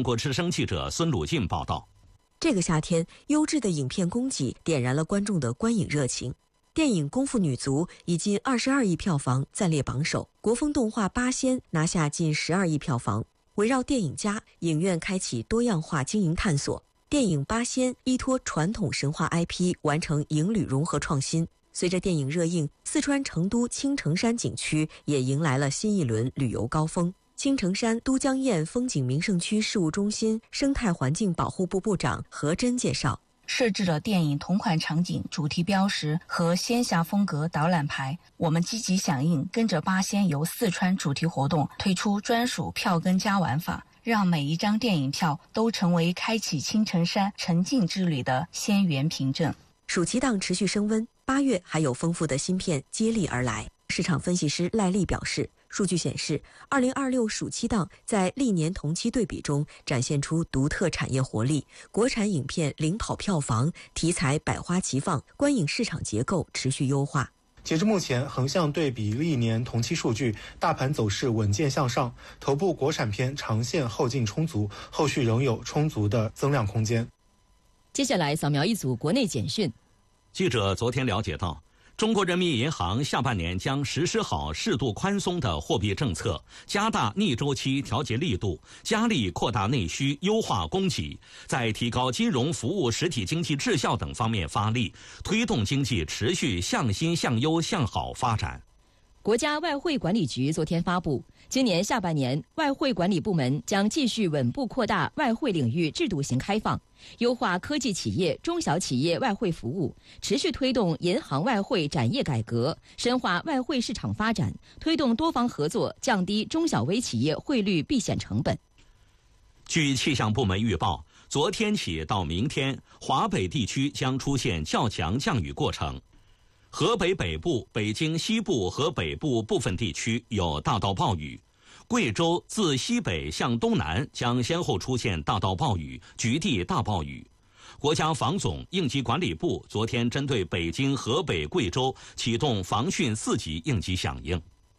国之声记者孙鲁进报道。 这个夏天，优质的影片供给点燃了观众的观影热情。电影《功夫女足》以近22亿票房，暂列榜首。国风动画《八仙》拿下近12亿票房。围绕电影家，影院开启多样化经营探索。电影《八仙》依托传统神话 IP， 完成影旅融合创新。随着电影热映，四川成都青城山景区也迎来了新一轮旅游高峰。青城山都江堰风景名胜区事务中心生态环境保护部部长何真介绍， 设置了电影同款场景、主题标识和仙侠风格导览牌。我们积极响应，跟着八仙游四川主题活动，推出专属票根加玩法，让每一张电影票都成为开启青城山沉浸之旅的仙缘凭证。 暑期档持续升温，8月还有丰富的新片接力而来。市场分析师赖丽表示，数据显示，2026暑期档在历年同期对比中展现出独特产业活力，国产影片领跑票房，题材百花齐放，观影市场结构持续优化。 截至目前，横向对比历年同期数据，大盘走势稳健向上，头部国产片长线后劲充足，后续仍有充足的增量空间。 接下来扫描一组国内简讯。 记者昨天了解到，中国人民银行下半年将实施好适度宽松的货币政策，加大逆周期调节力度，加力扩大内需，优化供给，在提高金融服务实体经济质效等方面发力，推动经济持续向新向优向好发展。 国家外汇管理局昨天发布，今年下半年外汇管理部门将继续稳步扩大外汇领域制度型开放，优化科技企业、中小企业外汇服务，持续推动银行外汇展业改革，深化外汇市场发展，推动多方合作，降低中小微企业汇率避险成本。 据气象部门预报，昨天起到明天，华北地区将出现较强降雨过程。河北北部、北京西部和北部部分地区有大到暴雨，贵州自西北向东南将先后出现大到暴雨、局地大暴雨。国家防总应急管理部昨天针对北京、河北、贵州启动防汛4级应急响应。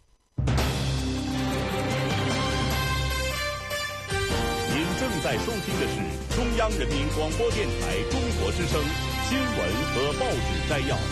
您正在收听的是中央人民广播电台中国之声新闻和报纸摘要。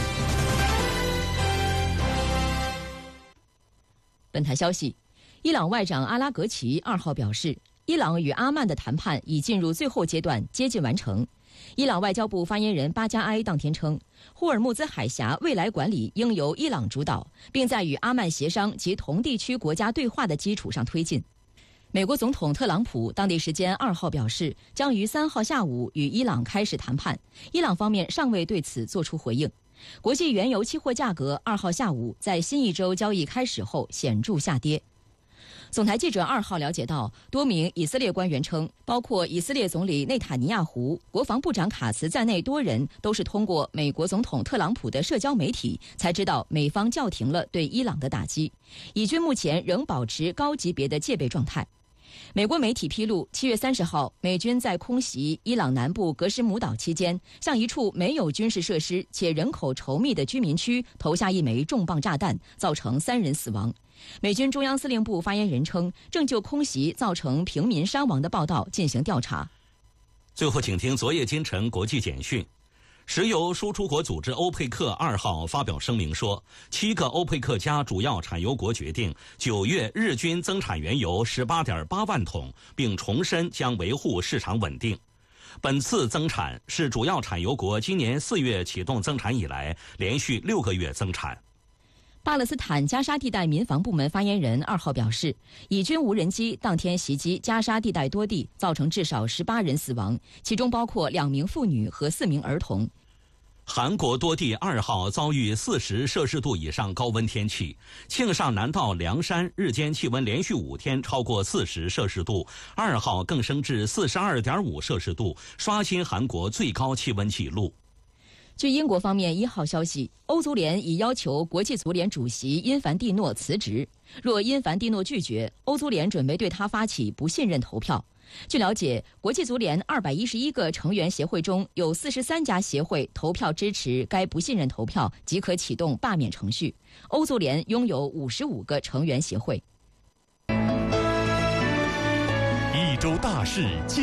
本台消息，伊朗外长阿拉格齐2号表示，伊朗与阿曼的谈判已进入最后阶段，接近完成。伊朗外交部发言人巴加埃当天称，霍尔木兹海峡未来管理应由伊朗主导，并在与阿曼协商及同地区国家对话的基础上推进。美国总统特朗普当地时间2号表示，将于3号下午与伊朗开始谈判，伊朗方面尚未对此作出回应。国际原油期货价格2号下午在新一周交易开始后显著下跌。总台记者2号了解到，多名以色列官员称，包括以色列总理内塔尼亚胡、国防部长卡茨在内多人都是通过美国总统特朗普的社交媒体才知道美方叫停了对伊朗的打击，以军目前仍保持高级别的戒备状态。美国媒体披露，7月30号，美军在空袭伊朗南部格什姆岛期间，向一处没有军事设施且人口稠密的居民区投下一枚重磅炸弹，造成3人死亡。美军中央司令部发言人称，正就空袭造成平民伤亡的报道进行调查。 最后，请听昨夜今晨国际简讯。石油输出国组织欧佩克2号发表声明说，7个欧佩克加主要产油国决定9月日均增产原油18.8万桶，并重申将维护市场稳定。本次增产是主要产油国今年4月启动增产以来连续6个月增产。 巴勒斯坦加沙地带民防部门发言人2号表示，以军无人机当天袭击加沙地带多地，造成至少18人死亡，其中包括2名妇女和4名儿童。 韩国多地2号遭遇40摄氏度以上高温天气，庆尚南道凉山日间气温连续5天超过40摄氏度，2号更升至42.5摄氏度，刷新韩国最高气温纪录。 据英国方面1号消息，欧足联已要求国际足联主席因凡蒂诺辞职，若因凡蒂诺拒绝，欧足联准备对他发起不信任投票。据了解，国际足联211个成员协会中有43家协会投票支持该不信任投票，即可启动罢免程序。欧足联拥有55个成员协会。 一周大事。